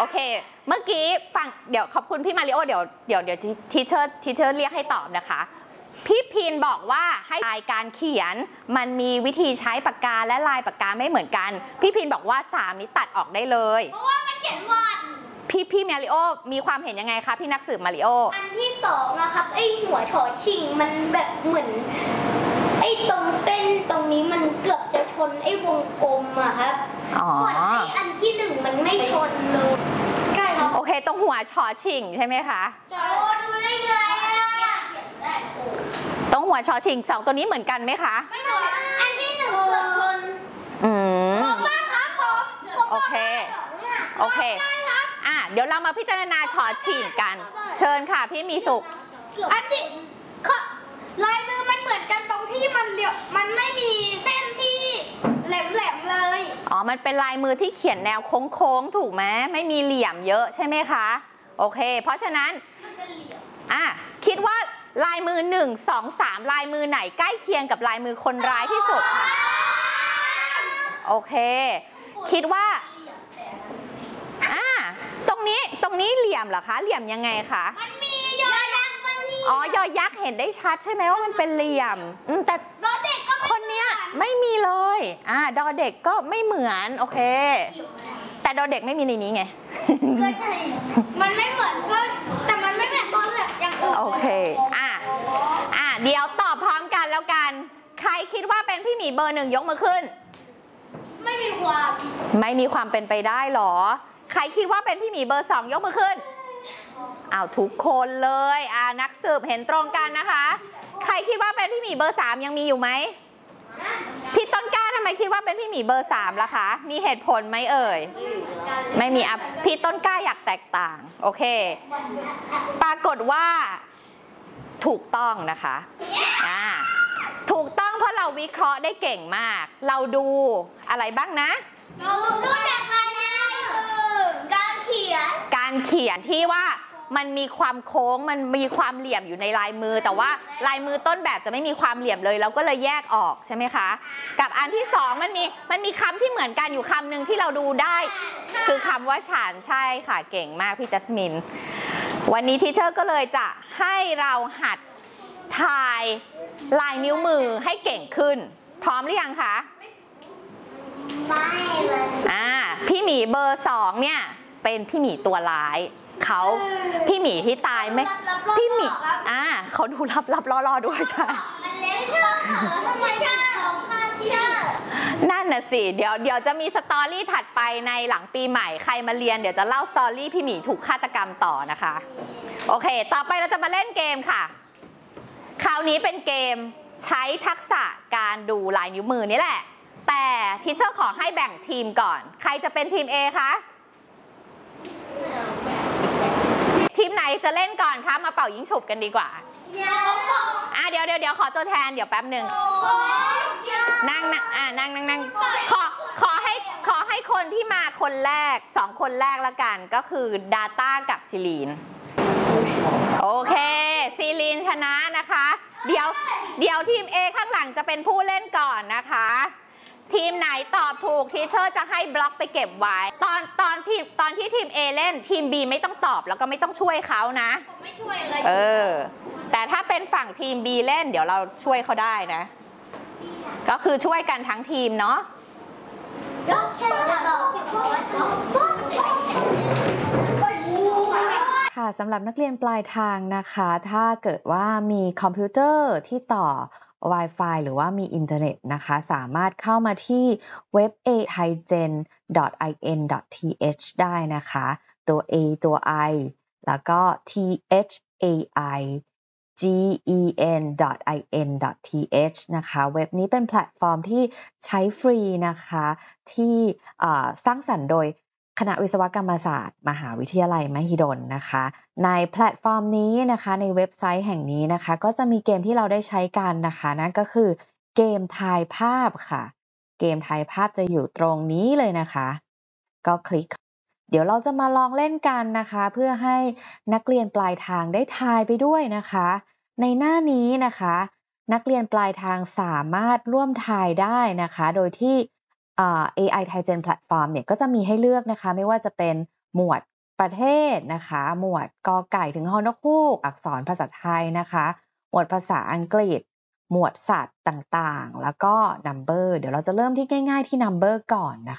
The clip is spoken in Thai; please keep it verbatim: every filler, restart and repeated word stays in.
เคเมื่อกี้ฟังเดี๋ยวขอบคุณพี่มาริโอเดี๋ยวเดี๋ยวเดี๋ยวทีเชอร์ทีเชอร์เรียกให้ตอบนะคะพี่พีนบอกว่าให้ลายการเขียนมันมีวิธีใช้ปากกาและลายปากกาไม่เหมือนกันพี่พีนบอกว่าสามนี้ตัดออกได้เลยเพราะว่ามันเขียนวอดพี่พี่มาริโอมีความเห็นยังไงคะพี่นักสืบมาริโออันที่สองนะครับไอหัวชอชิงมันแบบเหมือนไอตรงเส้นตรงนี้มันเกือบจะชนไอวงกลมอะครับส่วนไออันที่หนึ่งมันไม่ชนเลยใช่ครับโอเคตรงหัวชอชิงใช่ไหมคะจะโอ้ดูได้ไงอะตรงหัวชอชิงสองตัวนี้เหมือนกันไหมคะไม่เหมือนอันที่หนึ่งเกือบชนอืมผมว่าครับผมโอเคโอเคอ่ะเดี๋ยวเรามาพิจารณาชอชิงกันเชิญค่ะพี่มีสุขอันที่ลายมือมันเหมือนกันตรงที่มันเรียวมันไม่มีเส้นที่แหลมๆเลยอ๋อมันเป็นลายมือที่เขียนแนวโค้งๆถูกไหมไม่มีเหลี่ยมเยอะใช่ไหมคะโอเคเพราะฉะนั้นอ่ะคิดว่าลายมือหนึ่งสองสามลายมือไหนใกล้เคียงกับลายมือคนร้ายที่สุดคะโอเคคิดว่าอ่ะตรงนี้ตรงนี้เหลี่ยมเหรอคะเหลี่ยมยังไงคะมันมียอยักษ์มันมีอ๋อยอยักษ์เห็นได้ชัดใช่ไหมว่ามันเป็นเหลี่ยมอืมแต่ดอเด็กก็คนเนี้ยไม่มีเลยอ่าดอเด็กก็ไม่เหมือนโอเคแต่ดอเด็กไม่มีในนี้ไงก็ใช่มันไม่เหมือนก็แต่มันไม่เหมือนตอนแบบอย่างอื่นโอเคอ่ะอ่ะเดี๋ยวตอบพร้อมกันแล้วกันใครคิดว่าเป็นพี่หมีเบอร์หนึ่งยกมือขึ้นไม่มีความไม่มีความเป็นไปได้หรอใครคิดว่าเป็นพี่หมีเบอร์สองยกมือขึ้นอ้าวทุกคนเลยอ่านักสืบเห็นตรงกันนะคะใครคิดว่าเป็นพี่หมีเบอร์สามยังมีอยู่ไหมพี่ต้นกล้าทำไมคิดว่าเป็นพี่หมีเบอร์สามล่ะคะมีเหตุผลไหมเอ่ยไม่มีอ่ะพี่ต้นกล้าอยากแตกต่างโอเคปรากฏว่าถูกต้องนะคะอ่าถูกต้องเพราะเราวิเคราะห์ได้เก่งมากเราดูอะไรบ้างนะเราดูจากการการเขียนการเขียนที่ว่ามันมีความโค้งมันมีความเหลี่ยมอยู่ในลายมือแต่ว่าลายมือต้นแบบจะไม่มีความเหลี่ยมเลยเราก็เลยแยกออกใช่ไหมคะกับอันที่สองมันมีมันมีคำที่เหมือนกันอยู่คำหนึ่งที่เราดูได้คือคำว่าฉานใช่ค่ะเก่งมากพี่จัสมินวันนี้ทีเชอร์ก็เลยจะให้เราหัดถ่ายลายนิ้วมือให้เก่งขึ้นพร้อมหรือยังคะไม่เลยอ่าพี่หมีเบอร์สองเนี่ยเป็นพี่หมีตัวร้ายเขาพี่หมีที่ตายไหมพี่หมีอ่าเขาดูรับรับล่อล่อด้วยใช่มันเล็กเชื่อค่ะทำไมเชื่อเชื่อนั่นน่ะสิเดี๋ยวเดี๋ยวจะมีสตอรี่ถัดไปในหลังปีใหม่ใครมาเรียนเดี๋ยวจะเล่าสตอรี่พี่หมีถูกฆาตกรรมต่อนะคะโอเคต่อไปเราจะมาเล่นเกมค่ะคราวนี้เป็นเกมใช้ทักษะการดูลายนิ้วมือนี่แหละแต่ทีเชอร์ขอให้แบ่งทีมก่อนใครจะเป็นทีม A คะทีมไหนจะเล่นก่อนคะมาเป่ายิงฉุบกันดีกว่าอ่ะเดี๋ยวเดี๋ยวเดี๋ยวขอตัวแทนเดี๋ยวแป๊บหนึ่งนั่งนั่งอ่ะนั่งนั่งนั่งขอขอให้ขอให้คนที่มาคนแรกสองคนแรกละกันก็คือดาต้ากับซิลีนโอเคซิลีนชนะนะคะเดี๋ยวเดี๋ยวทีม A ข้างหลังจะเป็นผู้เล่นก่อนนะคะทีมไหนตอบถูกทีเชอร์จะให้บล็อกไปเก็บไว้ตอนตอนที่ตอนที่ทีม A เล่นทีม B ไม่ต้องตอบแล้วก็ไม่ต้องช่วยเขานะผมไม่ช่วยเลยเออแต่ถ้าเป็นฝั่งทีม B เล่นเดี๋ยวเราช่วยเขาได้นะก็คือช่วยกันทั้งทีมเนาะก็แค่จะตอบเพราะว่าชอบค่ะสำหรับนักเรียนปลายทางนะคะถ้าเกิดว่ามีคอมพิวเตอร์ที่ต่อ Wi-Fi หรือว่ามีอินเทอร์เน็ตนะคะสามารถเข้ามาที่เว็บ เอ ไทยเจน ดอท ไอ เอ็น ดอท ที เอช ได้นะคะตัว A ตัว I แล้วก็ ที เอช เอ ไอ จี อี เอ็น ดอท ไอ เอ็น ดอท ที เอช นะคะเว็บนี้เป็นแพลตฟอร์มที่ใช้ฟรีนะคะที่สร้างสรรค์โดยคณะวิศวกรรมศาสตร์มหาวิทยาลัยมหิดลนะคะในแพลตฟอร์มนี้นะคะในเว็บไซต์แห่งนี้นะคะก็จะมีเกมที่เราได้ใช้กันนะคะนั่นก็คือเกมทายภาพค่ะเกมทายภาพจะอยู่ตรงนี้เลยนะคะก็คลิกเดี๋ยวเราจะมาลองเล่นกันนะคะเพื่อให้นักเรียนปลายทางได้ทายไปด้วยนะคะในหน้านี้นะคะนักเรียนปลายทางสามารถร่วมทายได้นะคะโดยที่เอ ไอ Thai Gen Platform เนี่ยก็จะมีให้เลือกนะคะไม่ว่าจะเป็นหมวดประเทศนะคะ หมวดกอไก่ถึงฮอนกฮูกอักษรภาษาไทยนะคะ หมวดภาษาอังกฤษ หมวดสัตว์ต่างๆ แล้วก็ number เดี๋ยวเราจะเริ่มที่ง่ายๆที่ number ก่อนนะคะ